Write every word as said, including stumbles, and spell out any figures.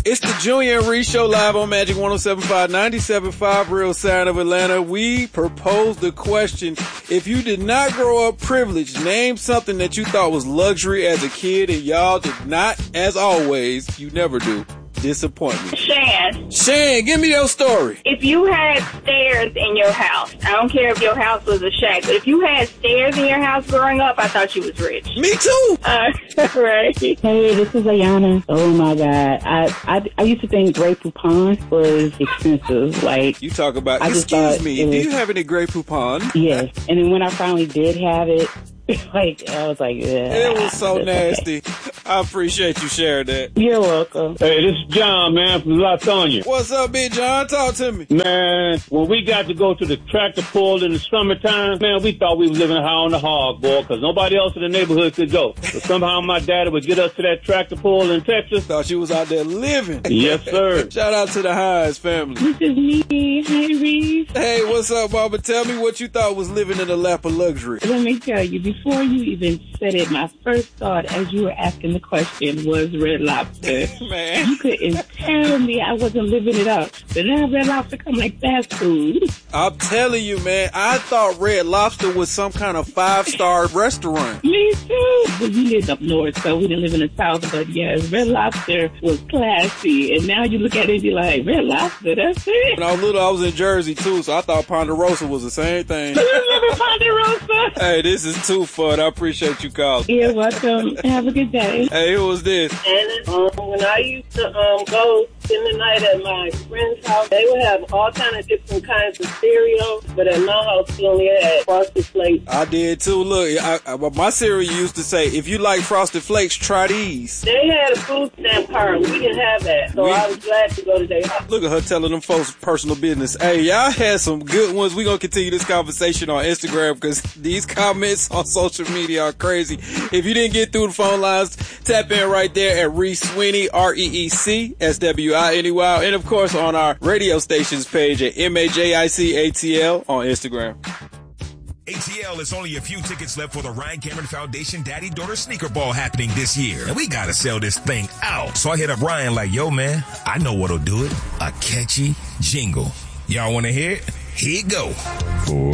It's the Junior and Reese Show live on Magic one oh seven point five, ninety-seven point five Real Sound of Atlanta. We proposed the question, if you did not grow up privileged, name something that you thought was luxury as a kid and y'all did not, as always, you never do. Disappoint me. Shan. Shan, give me your story. If you had stairs in your house, I don't care if your house was a shack, but if you had stairs in your house growing up, I thought you was rich. Me too. Uh, right. Hey, this is Ayana. Oh my God. I, I, I used to think Grey Poupon was expensive. Like, you talk about, I excuse me, was, do you have any Grey Poupon? Yes. And then when I finally did have it, like, I was like, yeah. It was so nasty. Okay. I appreciate you sharing that. You're welcome. Hey, this is John, man, from Latonia. What's up, Big John? Talk to me. Man, when we got to go to the tractor pull in the summertime, man, we thought we was living high on the hog, boy, because nobody else in the neighborhood could go. But somehow my daddy would get us to that tractor pull in Texas. Thought you was out there living. Yes, sir. Shout out to the Hines family. This is me. Hi, Reese. Hey, what's up, Mama? Tell me what you thought was living in the lap of luxury. Let me tell you, before you even said it, my first thought as you were asking the question was Red Lobster. Man. You couldn't tell me I wasn't living it up. But now Red Lobster come like fast food. I'm telling you, man, I thought Red Lobster was some kind of five-star restaurant. Me too. But we lived up north, so we didn't live in the south. But yes, Red Lobster was classy. And now you look at it and you're like, Red Lobster, that's it. When I was little, I was in Jersey, too, so I thought Ponderosa was the same thing. You remember Ponderosa? Hey, this is too fun. I appreciate you calling. You're welcome. Have a good day. Hey, who was this? And um, when I used to um, go spend the night at my friend's house, they would have all kind of different kinds of cereal, but at my house, we only had Frosted Flakes. I did too. Look, I, I, my cereal used to say, if you like Frosted Flakes, try these. They had a food stamp card. We didn't have that, so we, I was glad to go to their house. Look at her telling them folks personal business. Hey, y'all had some good ones. We're going to continue this conversation on Instagram because these comments on social media are crazy. If you didn't get through the phone lines, tap in right there at Reese Sweeney, R E E C S W I N E Y, and of course on our radio stations page at M A J I C A T L on Instagram. A T L is only a few tickets left for the Ryan Cameron Foundation Daddy-Daughter Sneaker Ball happening this year. And we gotta sell this thing out. So I hit up Ryan like, yo, man, I know what'll do it. A catchy jingle. Y'all wanna hear it? Here you go. For